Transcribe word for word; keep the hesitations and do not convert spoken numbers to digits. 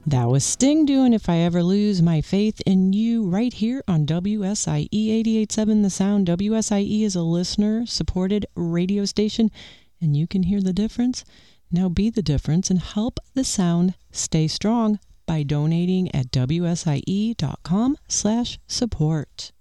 That was Sting doing If I Ever Lose My Faith in You right here on W S I E eighty-eight point seven The Sound. W S I E is a listener-supported radio station, and you can hear the difference. Now be the difference and help the sound stay strong by donating at W S I E dot com slash support.